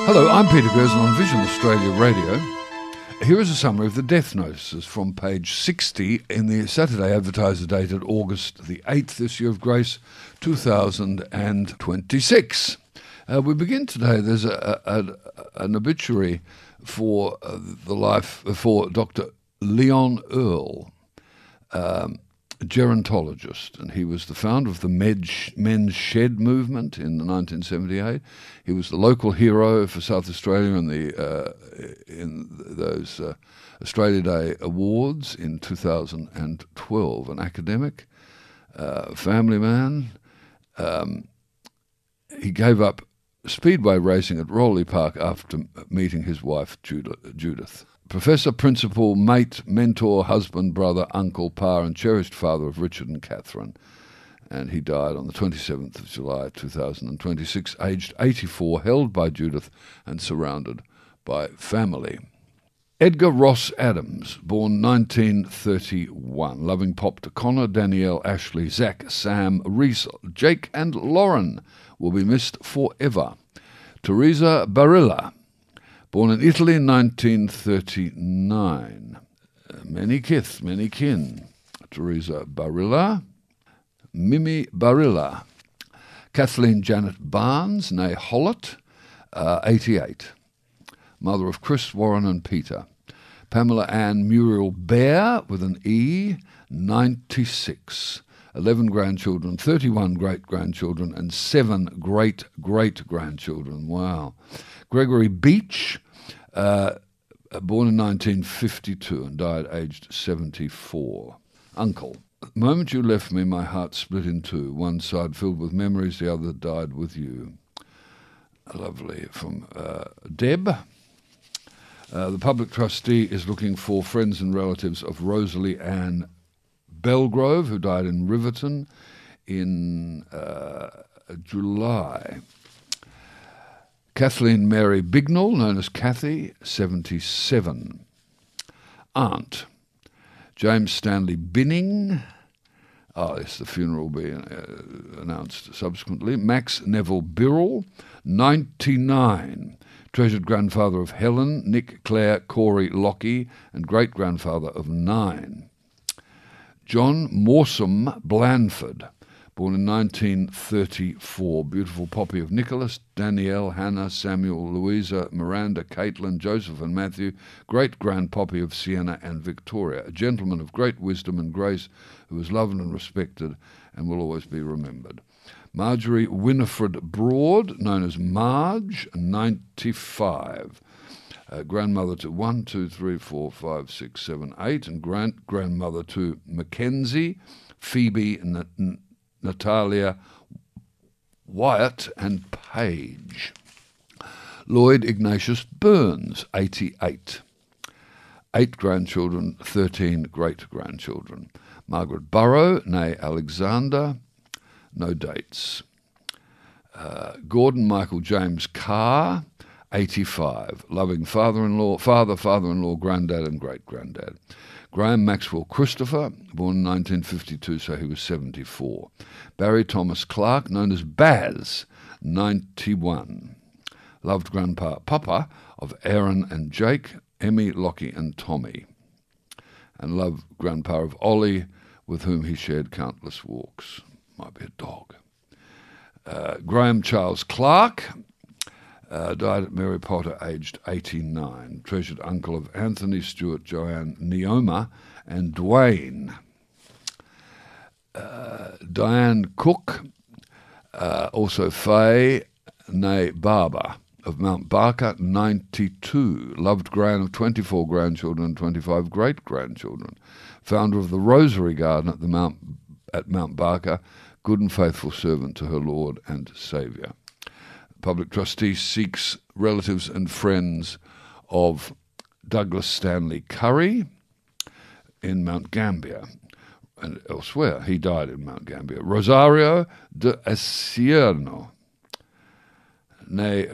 Hello, I'm Peter Gerson on Vision Australia Radio. Here is a summary of the death notices from page 60 in the Saturday Advertiser dated August the 8th this year of grace 2026. We begin today. There's an obituary for the life for Dr. Leon Earl, gerontologist, and he was the founder of the Men's Shed movement in 1978. He was the local hero for South Australia in those Australia Day Awards in 2012. An academic, family man. He gave up speedway racing at Rowley Park after meeting his wife Judith. Professor, principal, mate, mentor, husband, brother, uncle, pa, and cherished father of Richard and Catherine. And he died on the 27th of July 2026, aged 84, held by Judith and surrounded by family. Edgar Ross Adams, born 1931, loving pop to Connor, Danielle, Ashley, Zach, Sam, Reese, Jake and Lauren, will be missed forever. Teresa Barilla, born in Italy in 1939. Many kith, many kin. Teresa Barilla, Mimi Barilla. Kathleen Janet Barnes, née Hollett, 88. Mother of Chris, Warren and Peter. Pamela Ann Muriel Bear, with an E, 96. 11 grandchildren, 31 great-grandchildren, and 7 great-great-grandchildren. Wow. Gregory Beach, born in 1952 and died aged 74. Uncle. The moment you left me, my heart split in two. One side filled with memories, the other died with you. Lovely. From Deb. The public trustee is looking for friends and relatives of Rosalie Ann Belgrove, who died in Riverton in July. Kathleen Mary Bignell, known as Kathy, 77. Aunt. James Stanley Binning. Yes, the funeral will be announced subsequently. Max Neville Birrell, 99. Treasured grandfather of Helen, Nick, Claire, Corey, Lockie, and great-grandfather of 9. John Morsum Blandford, born in 1934. Beautiful Poppy of Nicholas, Danielle, Hannah, Samuel, Louisa, Miranda, Caitlin, Joseph and Matthew, great-grand Poppy of Sienna and Victoria. A gentleman of great wisdom and grace who was loved and respected and will always be remembered. Marjorie Winifred Broad, known as Marge, 95. Grandmother to 1, 2, 3, 4, 5, 6, 7, 8, and grandmother to Mackenzie, Phoebe, Natalia, Wyatt, and Paige. Lloyd Ignatius Burns, 88. 8 grandchildren, 13 great-grandchildren. Margaret Burrow, née Alexander, no dates. Gordon Michael James Carr, 85. Loving father-in-law, father-in-law, granddad and great-granddad. Graham Maxwell Christopher, born in 1952, so he was 74. Barry Thomas Clark, known as Baz, 91. Loved grandpa Papa of Aaron and Jake, Emmy, Lockie and Tommy. And loved grandpa of Ollie, with whom he shared countless walks. Might be a dog. Graham Charles Clark, died at Mary Potter, aged 89. Treasured uncle of Anthony, Stuart, Joanne, Neoma, and Dwayne. Diane Cook, also Faye, née Barber, of Mount Barker, 92. Loved gran of 24 grandchildren and 25 great-grandchildren. Founder of the Rosary Garden at Mount Barker, good and faithful servant to her Lord and Saviour. Public trustee seeks relatives and friends of Douglas Stanley Curry in Mount Gambier and elsewhere. He died in Mount Gambier. Rosario de Asierno, née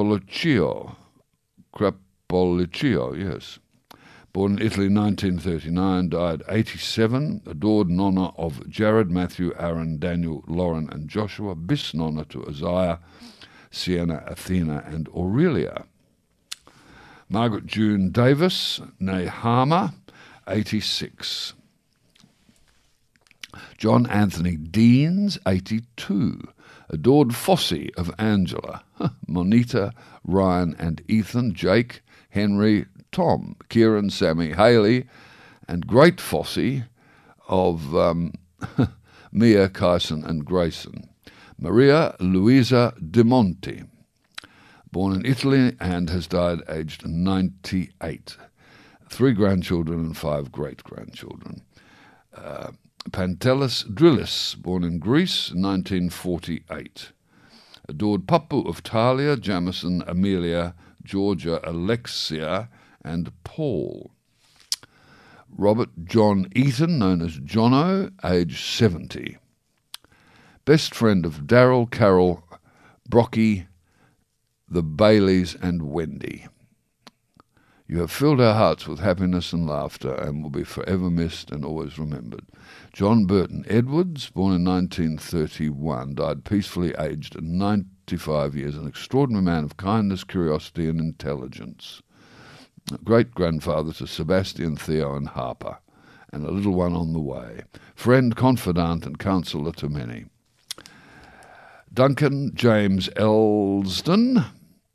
Crapoliccio, yes. Born in Italy in 1939, died 87, adored nonna of Jared, Matthew, Aaron, Daniel, Lauren and Joshua, bis nonna to Isaiah, Sienna, Athena and Aurelia. Margaret June Davis, née Harmer, 86. John Anthony Deans, 82. Adored Fossey of Angela. Monita, Ryan and Ethan, Jake, Henry, Tom, Kieran, Sammy, Haley, and great Fossey of Mia, Kyson and Grayson. Maria Luisa De Monte, born in Italy and has died aged 98. 3 grandchildren and 5 great-grandchildren. Pantelis Drillis, born in Greece, 1948. Adored Papu of Talia, Jamison, Amelia, Georgia, Alexia, and Paul. Robert John Eaton, known as Jono, age 70. Best friend of Daryl, Carol, Brocky, the Baileys, and Wendy. You have filled our hearts with happiness and laughter and will be forever missed and always remembered. John Burton Edwards, born in 1931, died peacefully aged 95 years, an extraordinary man of kindness, curiosity and intelligence. Great-grandfather to Sebastian, Theo and Harper, and a little one on the way. Friend, confidant and counsellor to many. Duncan James Elsden,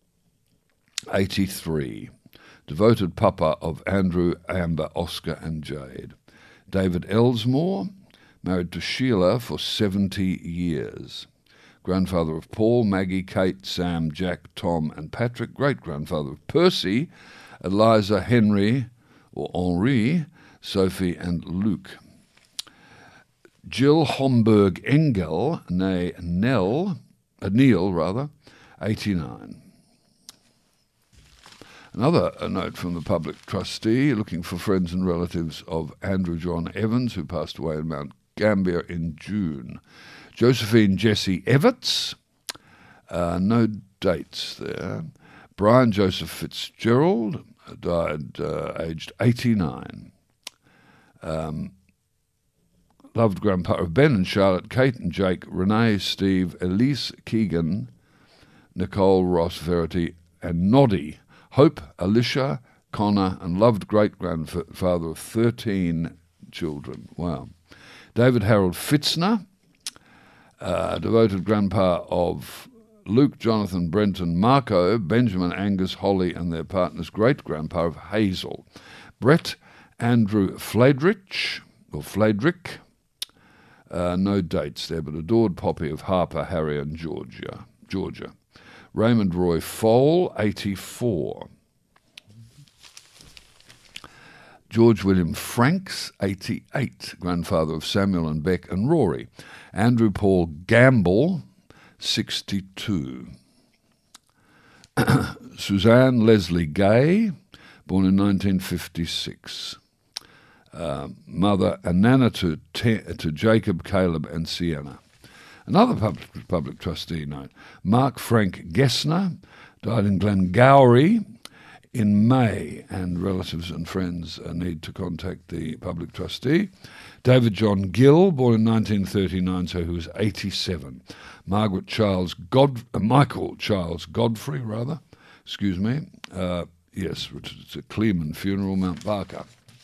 83. Devoted papa of Andrew, Amber, Oscar and Jade. David Elsmore, married to Sheila for 70 years. Grandfather of Paul, Maggie, Kate, Sam, Jack, Tom and Patrick. Great-grandfather of Percy, Eliza, Henry, or Henri, Sophie and Luke. Jill Homburg Engel, née Neil, 89. Another note from the public trustee, looking for friends and relatives of Andrew John Evans, who passed away in Mount Gambier in June. Josephine Jessie Everts, no dates there. Brian Joseph Fitzgerald, died aged 89. Loved grandpa of Ben and Charlotte, Kate and Jake, Renee, Steve, Elise, Keegan, Nicole, Ross, Verity and Noddy. Hope, Alicia, Connor, and loved great-grandfather of 13 children. Wow. David Harold Fitzner, devoted grandpa of Luke, Jonathan, Brenton, Marco, Benjamin, Angus, Holly, and their partners, great-grandpa of Hazel. Brett Andrew Fladrich, no dates there, but adored Poppy of Harper, Harry, and Georgia. Raymond Roy Fole, 84. George William Franks, 88, grandfather of Samuel and Beck and Rory. Andrew Paul Gamble, 62. Suzanne Leslie Gay, born in 1956. Mother and Nana to Jacob, Caleb and Sienna. Another public trustee note, Mark Frank Gessner, died in Glengowrie in May, and relatives and friends need to contact the public trustee. David John Gill, born in 1939, so he was 87. Michael Charles Godfrey, yes, it's a Kleeman funeral, Mount Barker.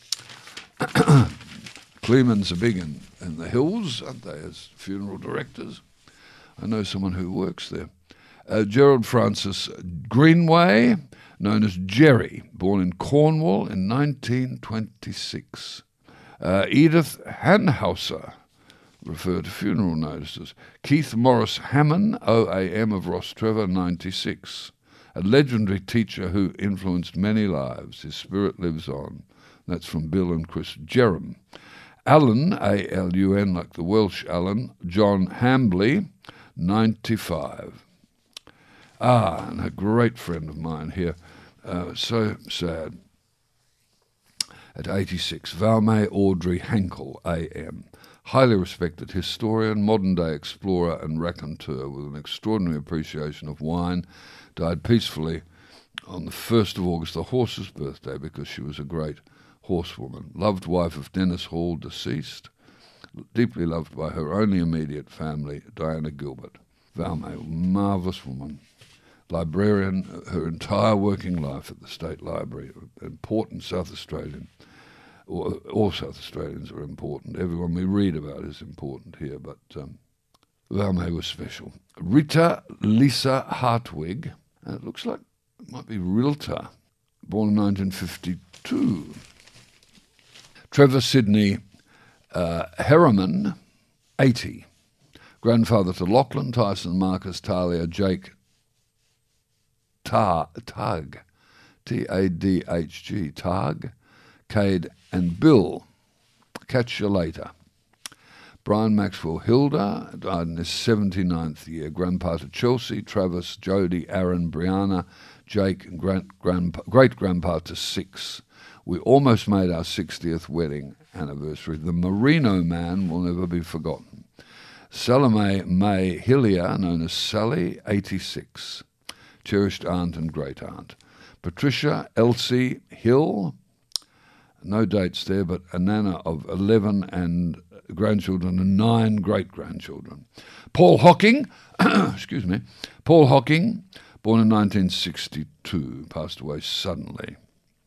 Kleemans are big in the hills, aren't they, as funeral directors? I know someone who works there. Gerald Francis Greenway, known as Jerry, born in Cornwall in 1926. Edith Hanhauser, refer to funeral notices. Keith Morris Hammond, OAM of Ross Trevor, 96. A legendary teacher who influenced many lives. His spirit lives on. That's from Bill and Chris Jerram. Alan, A-L-U-N, like the Welsh Alan, John Hambley, 95. And a great friend of mine here, so sad, at 86, Valmay Audrey Hankel, A.M., highly respected historian, modern-day explorer and raconteur with an extraordinary appreciation of wine, died peacefully on the 1st of August, the horse's birthday, because she was a great horsewoman. Loved wife of Dennis Hall, deceased. Deeply loved by her only immediate family, Diana Gilbert. Valmay, marvellous woman. librarian her entire working life at the State Library, important South Australian. All South Australians are important. Everyone we read about is important here, but Valmay was special. Rita Lisa Hartwig, and it looks like it might be Rilta, born in 1952. Trevor Sidney Herriman, 80. Grandfather to Lachlan, Tyson, Marcus, Talia, Jake, Tag, T-A-D-H-G, Tag, Cade and Bill. Catch you later. Brian Maxwell Hilda died in his 79th year. Grandpa to Chelsea, Travis, Jody, Aaron, Brianna, Jake, and great-grandpa to 6. We almost made our 60th wedding anniversary. The Merino Man will never be forgotten. Salome May Hillier, known as Sally, 86. Cherished aunt and great-aunt. Patricia Elsie Hill, no dates there, but a nana of 11 and grandchildren and 9 great-grandchildren. Paul Hocking, excuse me, Paul Hocking, born in 1962, passed away suddenly.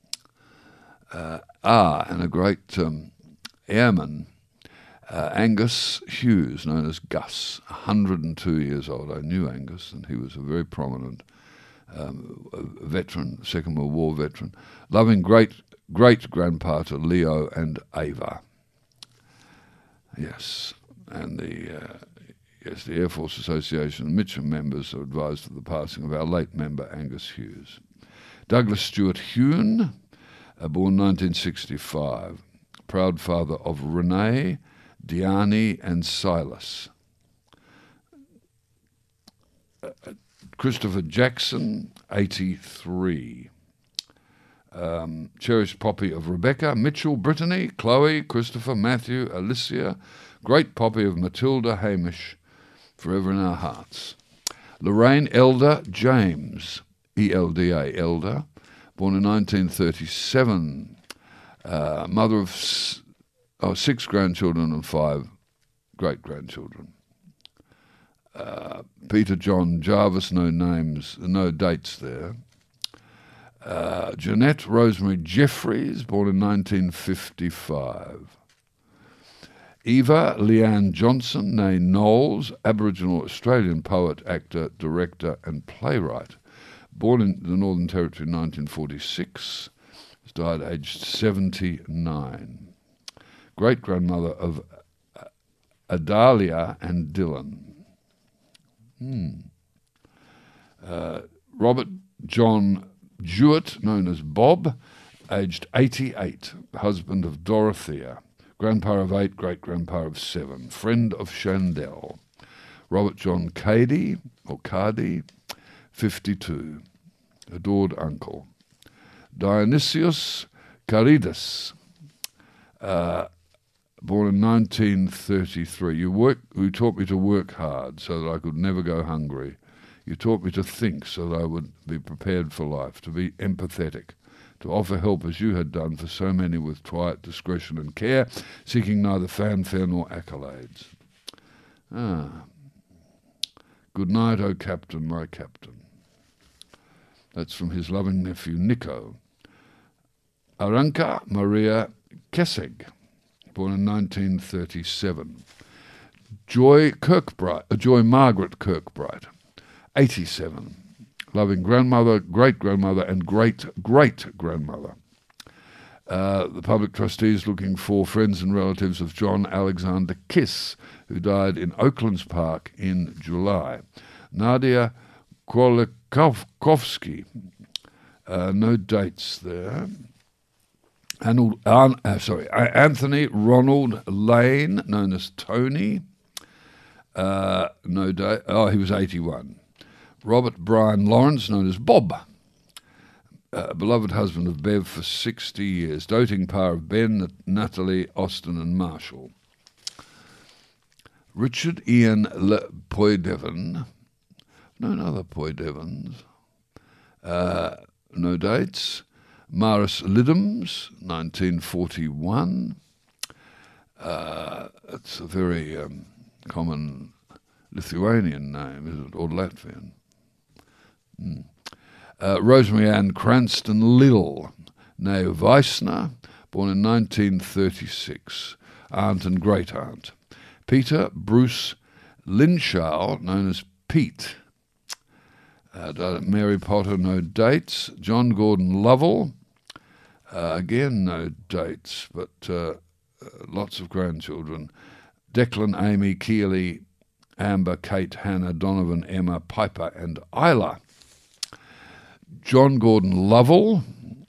And a great airman, Angus Hughes, known as Gus, 102 years old. I knew Angus, and he was a very prominent veteran, Second World War veteran, loving great-grandpa to Leo and Ava. Yes, and the Air Force Association and Mitcham members are advised of the passing of our late member Angus Hughes. Douglas Stewart Hune, born 1965, proud father of Renee, Diani and Silas. Christopher Jackson, 83. Cherished Poppy of Rebecca, Mitchell, Brittany, Chloe, Christopher, Matthew, Alicia, great Poppy of Matilda, Hamish, forever in our hearts. Lorraine Elder James, E-L-D-A, Elder, born in 1937, mother of 6 grandchildren and 5 great-grandchildren. Peter John Jarvis, no names, no dates there. Jeanette Rosemary Jeffries, born in 1955. Eva Leanne Johnson, née Knowles, Aboriginal Australian poet, actor, director and playwright. Born in the Northern Territory in 1946, has died aged 79. Great-grandmother of Adalia and Dylan. Robert John Jewett, known as Bob, aged 88, husband of Dorothea, grandpa of 8, great-grandpa of 7, friend of Chandel. Robert John Cady, or Cardi, 52, adored uncle. Dionysius Caridas, born in 1933. You taught me to work hard so that I could never go hungry. You taught me to think so that I would be prepared for life, to be empathetic, to offer help as you had done for so many with quiet discretion and care, seeking neither fanfare nor accolades. Good night, O Captain, my Captain. That's from his loving nephew, Nico. Aranka Maria Kessig, born in 1937. Joy Margaret Kirkbright, 87. Loving grandmother, great-grandmother and great-great-grandmother. The public trustees looking for friends and relatives of John Alexander Kiss, who died in Oaklands Park in July. Nadia Kolikovsky, no dates there. Anthony Ronald Lane, known as Tony, no date. Oh, he was 81. Robert Brian Lawrence, known as Bob, beloved husband of Bev for 60 years, doting pa of Ben, Natalie, Austin and Marshall. Richard Ian Poydevin, no other Poydevins, no dates. Maris Lidhams, 1941. It's a very common Lithuanian name, is it, or Latvian? Rosemary Ann Cranston Lill, née Weissner, born in 1936, aunt and great-aunt. Peter Bruce Linshaw, known as Pete. Mary Potter, no dates. John Gordon Lovell, again no dates, but lots of grandchildren. Declan, Amy, Keely, Amber, Kate, Hannah, Donovan, Emma, Piper and Isla. John Gordon Lovell,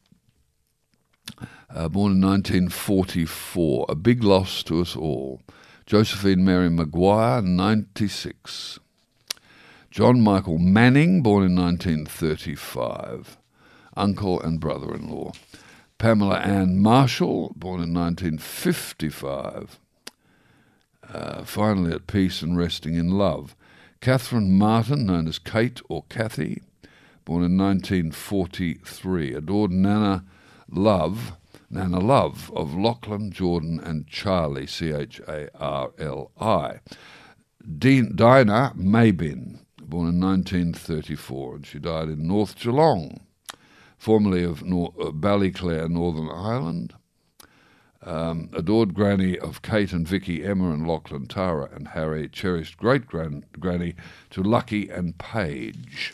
born in 1944, a big loss to us all. Josephine Mary Maguire, 96. John Michael Manning, born in 1935, uncle and brother-in-law. Pamela Ann Marshall, born in 1955, finally at peace and resting in love. Catherine Martin, known as Kate or Kathy, born in 1943, adored Nana Love of Lachlan, Jordan and Charlie, Charli. Dinah Maybin, born in 1934, and she died in North Geelong, formerly of Ballyclare, Northern Ireland. Adored granny of Kate and Vicky, Emma and Lachlan, Tara and Harry, cherished great-granny to Lucky and Paige.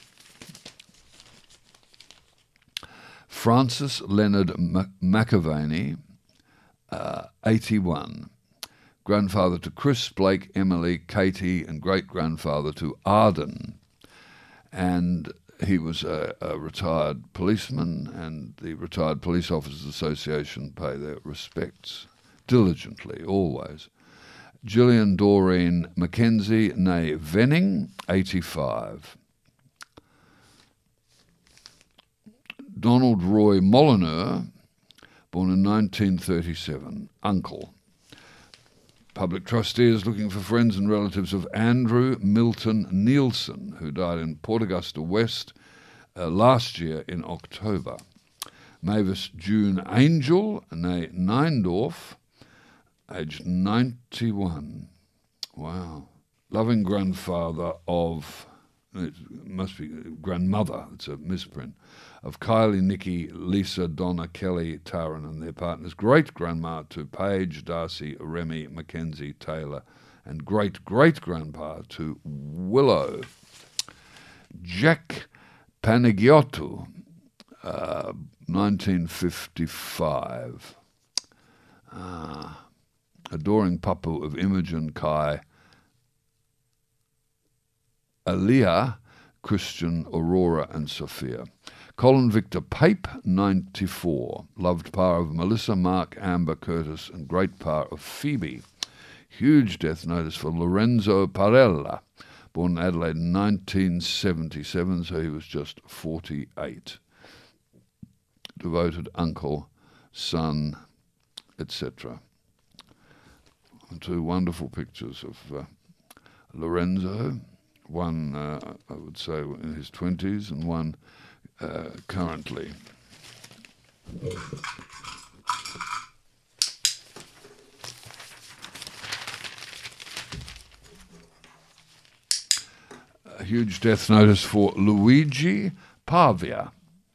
Francis Leonard McAvaney, 81. Grandfather to Chris, Blake, Emily, Katie, and great-grandfather to Arden. And he was a retired policeman, and the Retired Police Officers Association pay their respects diligently, always. Gillian Doreen Mackenzie, née Venning, 85. Donald Roy Molyneux, born in 1937, uncle. Public trustees looking for friends and relatives of Andrew Milton Nielsen, who died in Port Augusta West last year in October. Mavis June Angel, née Neindorf, aged 91. Wow. Loving grandfather of, it must be grandmother, it's a misprint, of Kylie, Nikki, Lisa, Donna, Kelly, Taran and their partners. Great-grandma to Paige, Darcy, Remy, Mackenzie, Taylor, and great-great-grandpa to Willow. Jack Panagiotou, 1955. Adoring Papu of Imogen, Kai, Aaliyah, Christian, Aurora and Sophia. Colin Victor Pape, 94. Loved pa of Melissa, Mark, Amber, Curtis, and great pa of Phoebe. Huge death notice for Lorenzo Parella, born in Adelaide in 1977, so he was just 48. Devoted uncle, son, etc. Two wonderful pictures of Lorenzo, one I would say in his 20s and one currently. A huge death notice for Luigi Pavia,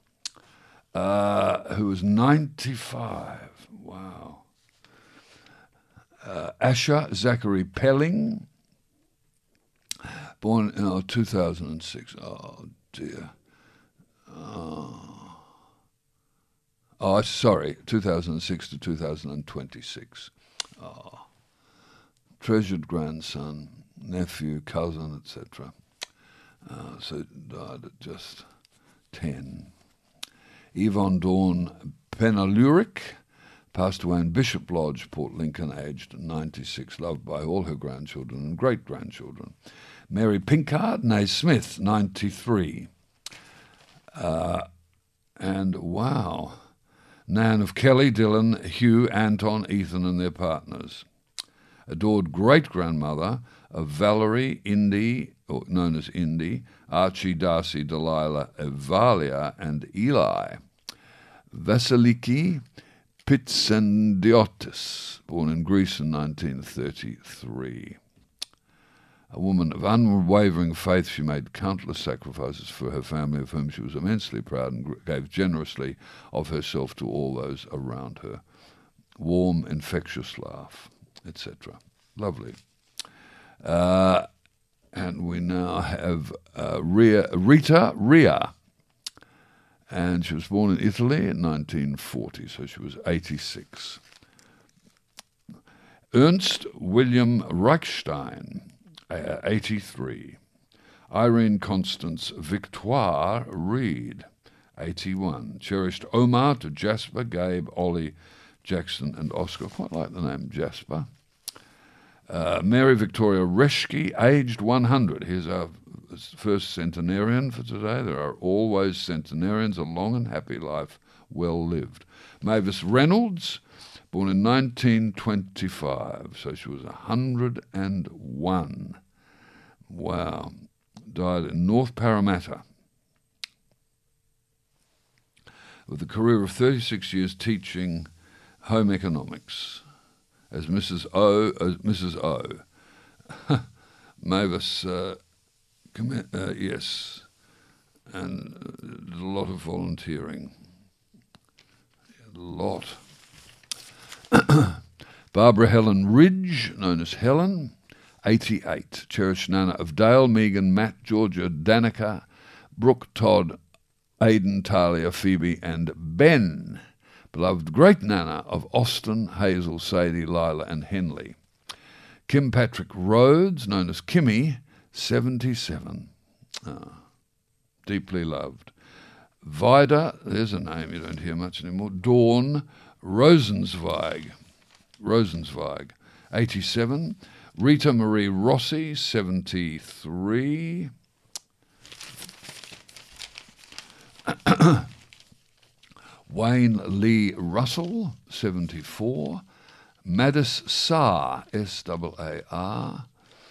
who was 95. Wow. Asher Zachary Pelling, born in 2006. Oh, dear. Sorry, 2006 to 2026. Oh. Treasured grandson, nephew, cousin, etc. So died at just 10. Yvonne Dawn Penaluric passed away in Bishop Lodge, Port Lincoln, aged 96, loved by all her grandchildren and great-grandchildren. Mary Pinkard, née Smith, 93. And wow, Nan of Kelly, Dylan, Hugh, Anton, Ethan and their partners. Adored great-grandmother of Valerie, Indy, or known as Indy, Archie, Darcy, Delilah, Evalia and Eli. Vasiliki Pitsendiotis, born in Greece in 1933. A woman of unwavering faith, she made countless sacrifices for her family, of whom she was immensely proud, and gave generously of herself to all those around her. Warm, infectious laugh, etc. Lovely. And we now have Rita Rea. And she was born in Italy in 1940, so she was 86. Ernst William Reichstein, 83. Irene Constance Victoire Reed, 81. Cherished Omar to Jasper, Gabe, Ollie, Jackson and Oscar. Quite like the name Jasper. Mary Victoria Reschke, aged 100. Here's our first centenarian for today. There are always centenarians. A long and happy life well lived. Mavis Reynolds, born in 1925, so she was 101. Wow. Died in North Parramatta. With a career of 36 years teaching home economics as Mrs. O. Mavis, yes, and did a lot of volunteering. A lot. Barbara Helen Ridge, known as Helen, 88. Cherished Nana of Dale, Megan, Matt, Georgia, Danica, Brooke, Todd, Aidan, Talia, Phoebe, and Ben. Beloved great Nana of Austin, Hazel, Sadie, Lila, and Henley. Kim Patrick Rhodes, known as Kimmy, 77. Deeply loved. Vida, there's a name you don't hear much anymore, Dawn Rosenzweig, 87. Rita Marie Rossi, 73. Wayne Lee Russell, 74. Madis Saar, S-A-A-R,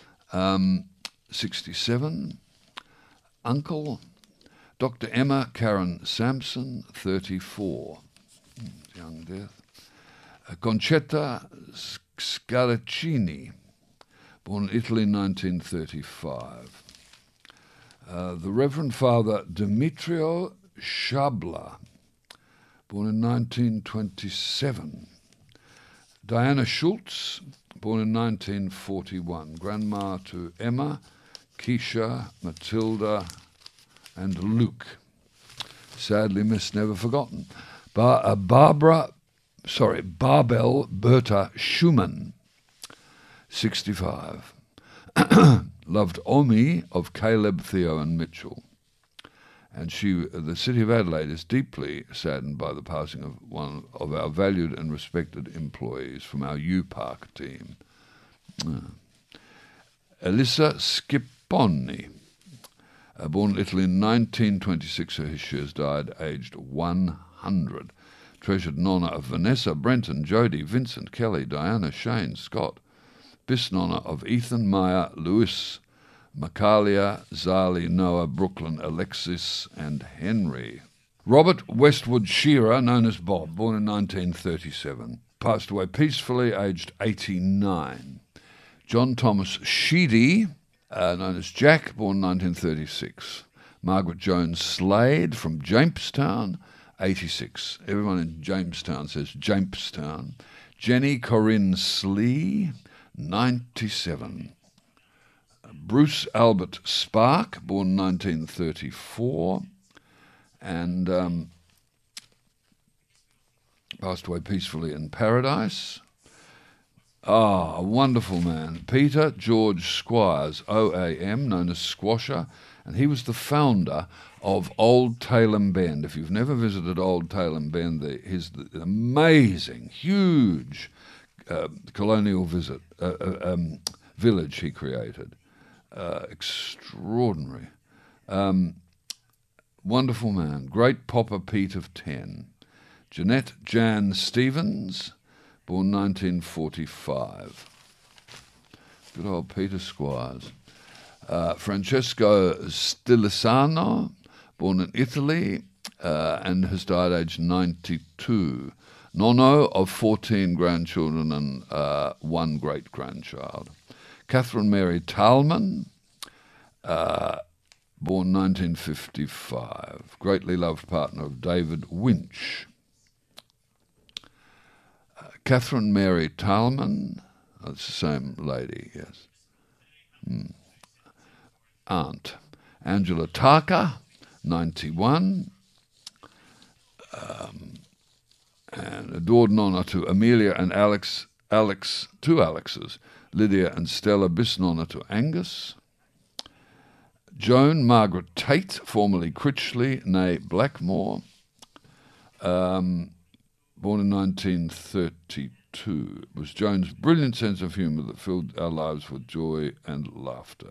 67. Uncle, Dr. Emma Karen Sampson, 34. Young death. Concetta Scalacini, born in Italy in 1935. The Reverend Father Demetrio Shabla, born in 1927. Diana Schultz, born in 1941. Grandma to Emma, Keisha, Matilda, and Luke. Sadly missed, never forgotten. Barbel Berta Schumann, 65. Loved Omi of Caleb, Theo, and Mitchell. And the city of Adelaide is deeply saddened by the passing of one of our valued and respected employees from our U-Park team. Elissa Schipponi, born in Italy in 1926, she has died aged 100. Treasured Nonna of Vanessa, Brenton, Jody, Vincent, Kelly, Diana, Shane, Scott. Bis Nonna of Ethan, Maya, Lewis, Macalia, Zali, Noah, Brooklyn, Alexis, and Henry. Robert Westwood Shearer, known as Bob, born in 1937. Passed away peacefully, aged 89. John Thomas Sheedy, known as Jack, born 1936. Margaret Jones Slade from Jamestown, 86. Everyone in Jamestown says Jamestown. Jenny Corinne Slee, 97. Bruce Albert Spark, born 1934, and passed away peacefully in paradise. A wonderful man. Peter George Squires, OAM, known as Squasher, and he was the founder of Old Tailem Bend. If you've never visited Old Tailem Bend, he's the amazing, huge colonial village he created. Extraordinary. Wonderful man. Great Popper Pete of 10. Jeanette Jan Stevens, born 1945. Good old Peter Squires. Francesco Stilisano, born in Italy, and has died aged 92. Nono of 14 grandchildren and one great-grandchild. Catherine Mary Talman, born 1955, greatly loved partner of David Winch. Catherine Mary Talman, that's the same lady, yes. Aunt. Angela Tarker, 91. And adored and honour to Amelia and two Alexes, Lydia and Stella Bisnhonour to Angus. Joan Margaret Tate, formerly Critchley, née Blackmore, born in 1932. It was Joan's brilliant sense of humour that filled our lives with joy and laughter.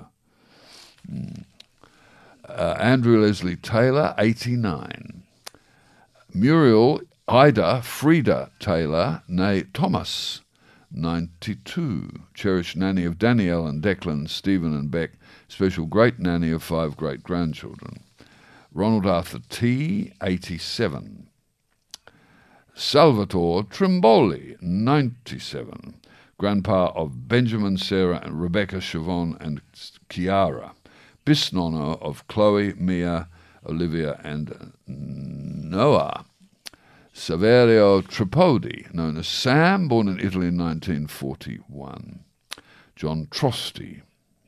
Andrew Leslie Taylor, 89. Muriel Ida Frieda Taylor, née Thomas, 92. Cherished nanny of Danielle and Declan, Stephen and Beck, special great nanny of 5 great-grandchildren. Ronald Arthur T., 87. Salvatore Trimboli, 97. Grandpa of Benjamin, Sarah, and Rebecca, Siobhan, and Chiara. Bisnhonour of Chloe, Mia, Olivia, and Noah. Saverio Tripodi, known as Sam, born in Italy in 1941. John Trosty,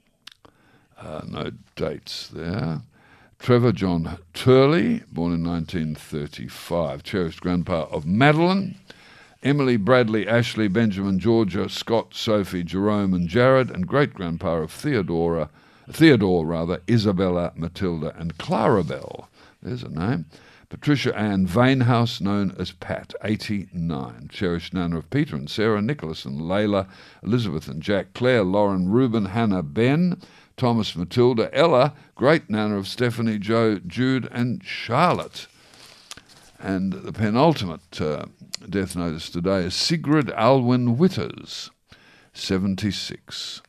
no dates there. Trevor John Turley, born in 1935. Cherished grandpa of Madeline. Emily, Bradley, Ashley, Benjamin, Georgia, Scott, Sophie, Jerome, and Jared, and great-grandpa of Theodore, Isabella, Matilda, and Clarabelle. There's a name. Patricia Ann Vanehouse, known as Pat, 89. Cherished nana of Peter and Sarah, Nicholas and Layla, Elizabeth and Jack, Claire, Lauren, Reuben, Hannah, Ben, Thomas, Matilda, Ella, great nana of Stephanie, Joe, Jude, and Charlotte. And the penultimate death notice today is Sigrid Alwyn Witters, 76.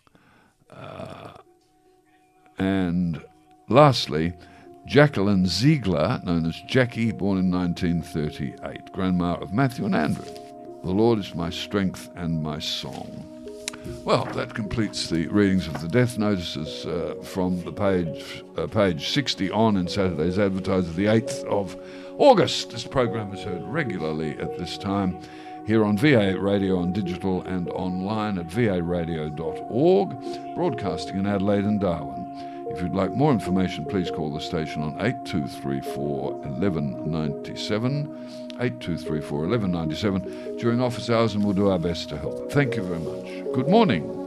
And lastly, Jacqueline Ziegler, known as Jackie, born in 1938, grandma of Matthew and Andrew. The Lord is my strength and my song. Well, that completes the readings of the death notices from the page 60 on in Saturday's Advertiser, the 8th of August. This program is heard regularly at this time here on VA Radio on digital and online at varadio.org, broadcasting in Adelaide and Darwin. If you'd like more information, please call the station on 8234 1197, 8234 1197 during office hours, and we'll do our best to help. Thank you very much. Good morning.